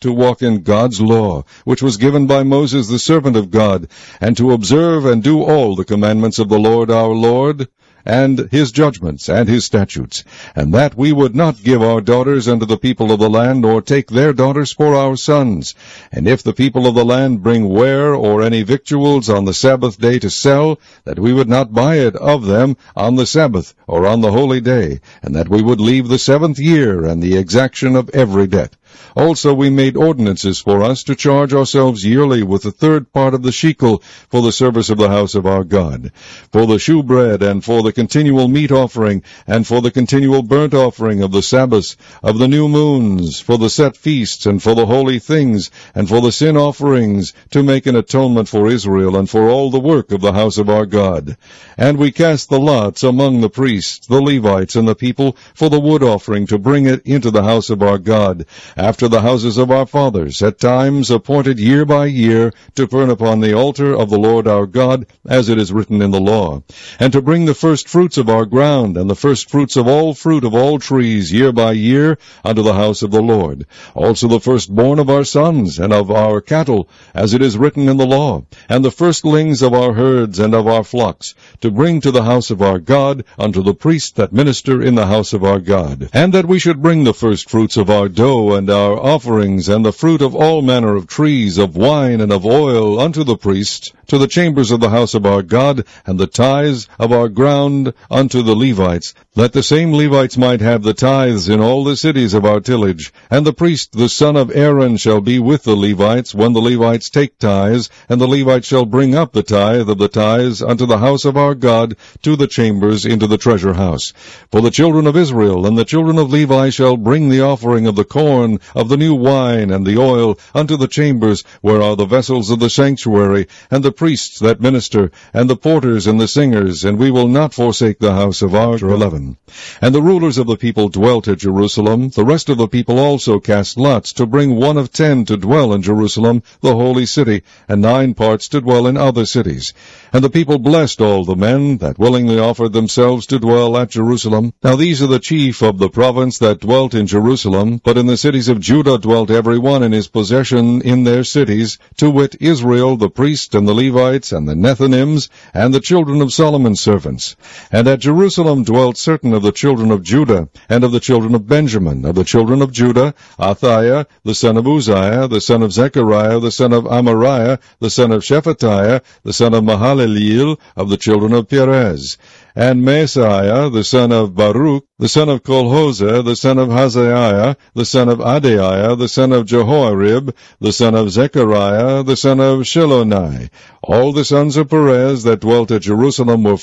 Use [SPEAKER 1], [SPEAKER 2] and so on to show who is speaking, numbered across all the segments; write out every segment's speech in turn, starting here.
[SPEAKER 1] to walk in God's law, which was given by Moses the servant of God, and to observe and do all the commandments of the Lord our Lord, and his judgments and his statutes, and that we would not give our daughters unto the people of the land, or take their daughters for our sons. And if the people of the land bring ware or any victuals on the Sabbath day to sell, that we would not buy it of them on the Sabbath or on the holy day, and that we would leave the 7th year and the exaction of every debt. Also we made ordinances for us to charge ourselves yearly with the 3rd part of the shekel for the service of the house of our God, for the shewbread, and for the continual meat offering, and for the continual burnt offering of the Sabbaths, of the new moons, for the set feasts, and for the holy things, and for the sin offerings, to make an atonement for Israel, and for all the work of the house of our God. And we cast the lots among the priests, the Levites, and the people, for the wood offering, to bring it into the house of our God, after the houses of our fathers, at times appointed year by year, to burn upon the altar of the Lord our God, as it is written in the law, and to bring the first fruits of our ground, and the first fruits of all fruit of all trees, year by year, unto the house of the Lord. Also the firstborn of our sons, and of our cattle, as it is written in the law, and the firstlings of our herds and of our flocks, to bring to the house of our God, unto the priests that minister in the house of our God. And that we should bring the first fruits of our dough, and our offerings, and the fruit of all manner of trees, of wine, and of oil, unto the priests, to the chambers of the house of our God, and the tithes of our ground unto the Levites, that the same Levites might have the tithes in all the cities of our tillage. And the priest, the son of Aaron, shall be with the Levites, when the Levites take tithes, and the Levites shall bring up the tithe of the tithes unto the house of our God, to the chambers into the treasure house. For the children of Israel and the children of Levi shall bring the offering of the corn, of the new wine, and the oil, unto the chambers, where are the vessels of the sanctuary, and the priests that minister, and the porters and the singers, and we will not forsake the house of our 11. And the rulers of the people dwelt at Jerusalem. The rest of the people also cast lots, to bring 1 of 10 to dwell in Jerusalem, the holy city, and 9 parts to dwell in other cities. And the people blessed all the men that willingly offered themselves to dwell at Jerusalem. Now these are the chief of the province that dwelt in Jerusalem, but in the cities of Judah dwelt every one in his possession in their cities, to wit, Israel, the priest, and the Levites, and the Nethinims, and the children of Solomon's servants. And at Jerusalem dwelt certain of the children of Judah, and of the children of Benjamin. Of the children of Judah, Athaiah, the son of Uzziah, the son of Zechariah, the son of Amariah, the son of Shephatiah, the son of Mahalaleel, of the children of Perez. And Maaseiah, the son of Baruch, the son of Kolhoseh, the son of Hazaiah, the son of Adaiah, the son of Jehoiarib, the son of Zechariah, the son of Shilonai. All the sons of Perez that dwelt at Jerusalem were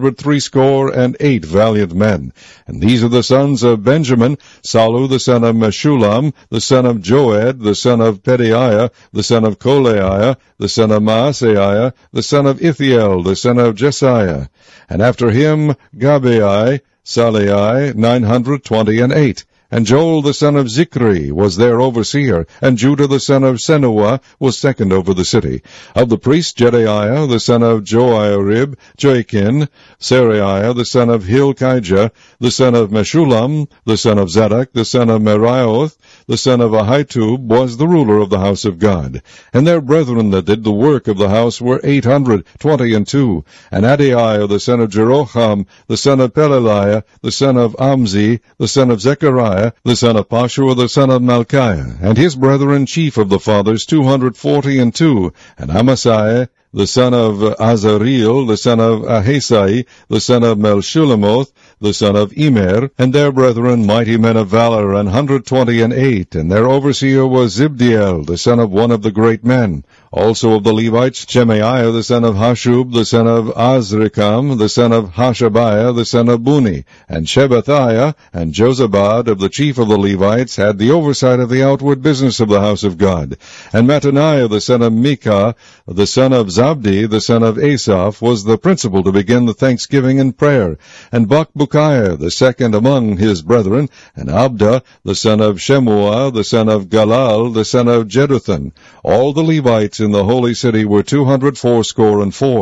[SPEAKER 1] 468 valiant men. And these are the sons of Benjamin: Salu, the son of Meshullam, the son of Joed, the son of Pedaiah, the son of Kolaiah, the son of Maaseiah, the son of Ithiel, the son of Jesiah. And after him Gabai, Salai, 928. And Joel the son of Zichri was their overseer, and Judah the son of Senuah was second over the city. Of the priests, Jedaiah the son of Joiarib, Joachim, Seraiah the son of Hilkiah, the son of Meshullam, the son of Zadok, the son of Merioth, the son of Ahitub, was the ruler of the house of God. And their brethren that did the work of the house were 822. And Adaiah the son of Jeroham, the son of Pelaliah, the son of Amzi, the son of Zechariah, the son of Pashur, the son of Malchiah, and his brethren chief of the fathers 242, and Amasai, the son of Azareel, the son of Ahasai, the son of Melshulamoth, the son of Immer, and their brethren mighty men of valor, 128, and their overseer was Zibdiel, the son of one of the great men. Also of the Levites, Shemaiah, the son of Hashub, the son of Azrikam, the son of Hashabiah, the son of Buni, and Shebathiah, and Jozabad of the chief of the Levites had the oversight of the outward business of the house of God. And Mattaniah, the son of Micah, the son of Zabdi, the son of Asaph, was the principal to begin the thanksgiving and prayer. And Bakbukiah, the second among his brethren, and Abda, the son of Shemuah, the son of Galal, the son of Jeduthun. All the Levites in the holy city were 284.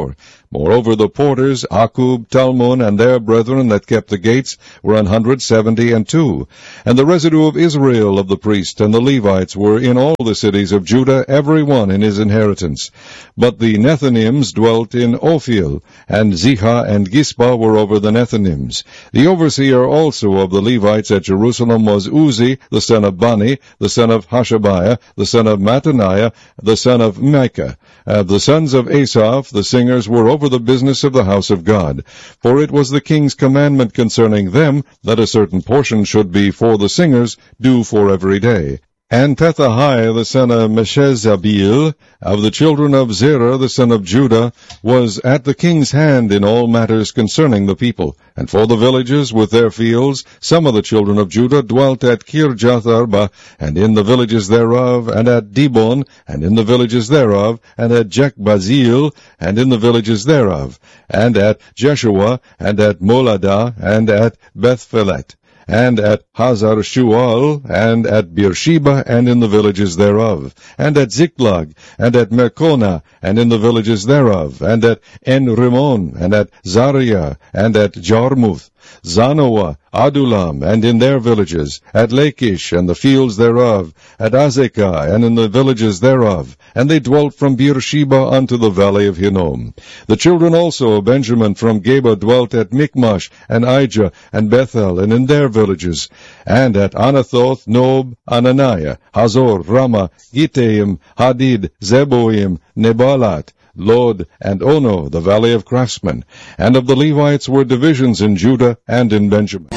[SPEAKER 1] Moreover, the porters, Akub, Talmon, and their brethren that kept the gates, were 172. And the residue of Israel of the priests and the Levites were in all the cities of Judah, every one in his inheritance. But the Nethinims dwelt in Ophel, and Ziha and Gispa were over the Nethinims. The overseer also of the Levites at Jerusalem was Uzi, the son of Bani, the son of Hashabiah, the son of Mattaniah, the son of Micah. The sons of Asaph, the singers, were over the business of the house of God. For it was the king's commandment concerning them that a certain portion should be for the singers, due for every day. And Pethahiah the son of Meshezabil, of the children of Zerah the son of Judah, was at the king's hand in all matters concerning the people. And for the villages with their fields, some of the children of Judah dwelt at Kirjath Arba, and in the villages thereof, and at Dibon, and in the villages thereof, and at Jekbazeel, and in the villages thereof, and at Jeshua, and at Moladah, and at Bethphelet, and at Hazar Shual, and at Beersheba, and in the villages thereof, and at Ziklag, and at Merkona, and in the villages thereof, and at En-Rimmon, and at Zariah, and at Jarmuth, Zanoah, Adulam, and in their villages, at Lachish, and the fields thereof, at Azekah, and in the villages thereof, and they dwelt from Beersheba unto the valley of Hinnom. The children also of Benjamin from Geba dwelt at Michmash, and Ijah, and Bethel, and in their villages, and at Anathoth, Nob, Ananiah, Hazor, Ramah, Gittaim, Hadid, Zeboim, Nebalat, Lod, and Ono, the valley of craftsmen. And of the Levites were divisions in Judah and in Benjamin.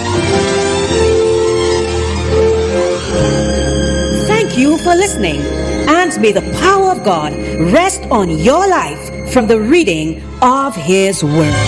[SPEAKER 2] Thank you for listening, and may the power of God rest on your life from the reading of His Word.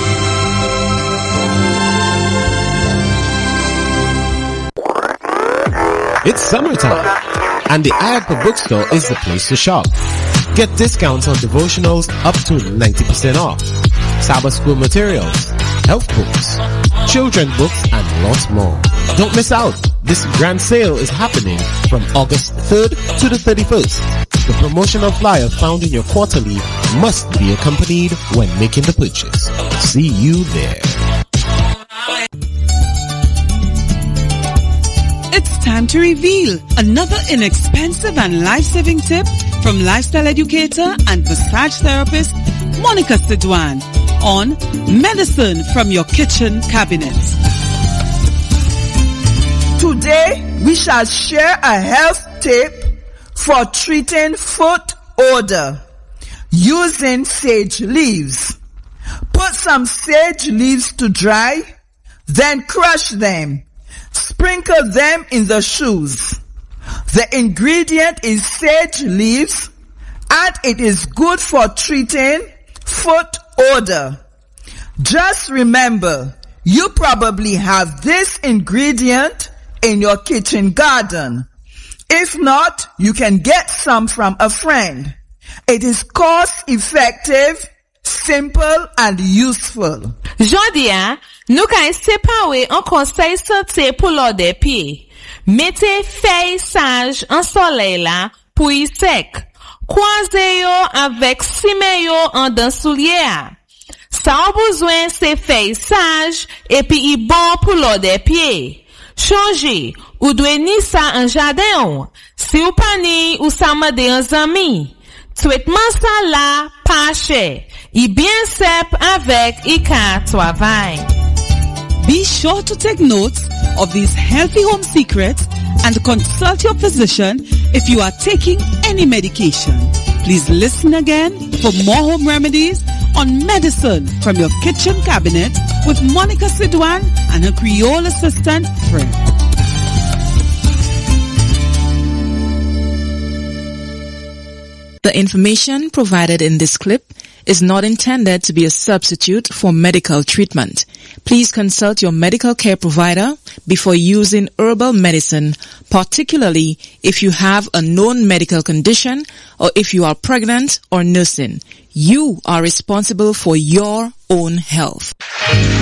[SPEAKER 3] It's summertime, and the IAPA bookstore is the place to shop. Get discounts on devotionals up to 90% off, Sabbath school materials, health books, children books, and lots more. Don't miss out. This grand sale is happening from August 3rd to the 31st. The promotional flyer found in your quarterly must be accompanied when making the purchase. See you there.
[SPEAKER 4] It's time to reveal another inexpensive and life-saving tip from lifestyle educator and massage therapist Monica Sidwan on Medicine from Your Kitchen Cabinet.
[SPEAKER 5] Today, we shall share a health tip for treating foot odor using sage leaves. Put some sage leaves to dry, then crush them. Sprinkle them in the shoes. The ingredient is sage leaves, and it is good for treating foot odor. Just remember, you probably have this ingredient in your kitchen garden. If not, you can get some from a friend. It is cost-effective, simple, and useful.
[SPEAKER 6] Jodia, nou ka sepawe an conseil santé pou l'ode pied. Mettez feuilles sages en soleil la pou y sec. Croisez yo avec cime yo en dan soulier. Sa ou besoin se feuilles sages et puis y bon pou l'ode pied. Changer, ou dwe ni sa en jardin ou. Si ou pa ni ou sa mande en zami. Traitement sa la pa cher. Y bien sep avec y ka travail.
[SPEAKER 4] Be sure to take notes of these healthy home secrets and consult your physician if you are taking any medication. Please listen again for more home remedies on Medicine from Your Kitchen Cabinet with Monica Sidwan and her Creole assistant, Fred.
[SPEAKER 7] The information provided in this clip is not intended to be a substitute for medical treatment. Please consult your medical care provider before using herbal medicine, particularly if you have a known medical condition or if you are pregnant or nursing. You are responsible for your own health.